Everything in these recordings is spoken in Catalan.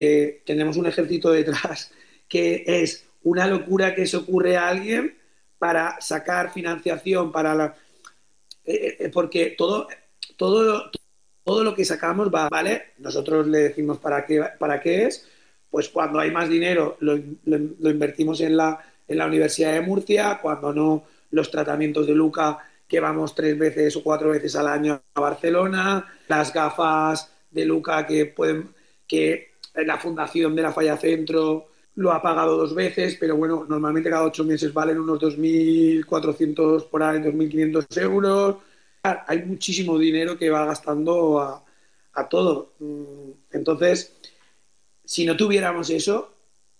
tenemos un ejército detrás que es una locura que se ocurre a alguien para sacar financiación para la... porque todo lo que sacamos va, ¿vale? Nosotros le decimos para qué es, pues cuando hay más dinero lo invertimos en la Universidad de Murcia, cuando no los tratamientos de Luca que vamos 3 veces o 4 veces al año a Barcelona, las gafas de Luca que la fundación de la Falla Centro lo ha pagado 2 veces, pero bueno, normalmente cada 8 meses valen unos 2.400 por ahí, 2.500 euros. Hay muchísimo dinero que va gastando a todo. Entonces, si no tuviéramos eso,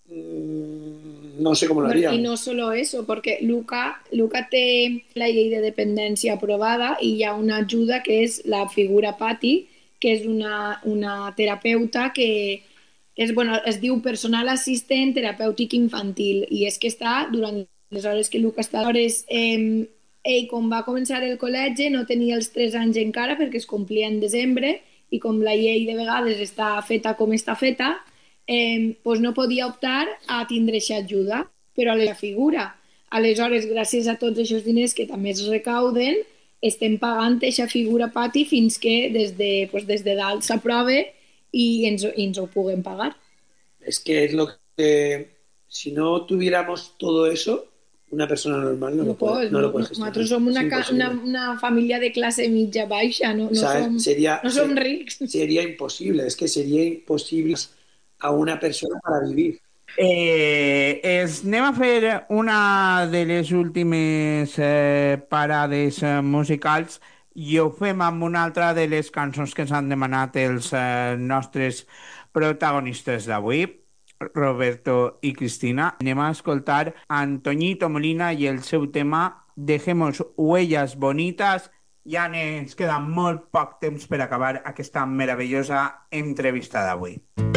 no sé cómo lo Bueno, y haríamos. no solo eso, porque Luca té la llei de dependència aprovada i hi ha una ajuda que és la figura Pati, que és una terapeuta que és, bueno, es diu personal assistent terapèutic infantil i és que està durant les hores que Luca està. Aleshores, ell, com va començar el col·legi, no tenia els 3 anys encara perquè es complia en desembre i com la llei de vegades està feta com està feta, doncs no podia optar a tindre aquesta ajuda, però a la figura. Aleshores, gràcies a tots aquests diners que també es recauden, estem pagant aquesta figura pati fins que des de dalt s'aprove i ens ho puguem pagar. Es que es lo que, si no tuviéramos todo eso, una persona normal No pots, no no, lo puede no, gestionar. nosaltres som Es imposible. una família de classe mitja baixa, ¿Sabes? no som rics. Sería imposible, es que sería imposible a una persona para vivir. Anem a fer una de les últimes parades musicals i ho fem amb una altra de les cançons que ens han demanat els nostres protagonistes d'avui, Roberto i Cristina. Anem a escoltar Antoñito Molina i el seu tema Dejemos huellas bonitas. Ja ens queda molt poc temps per acabar aquesta meravellosa entrevista d'avui.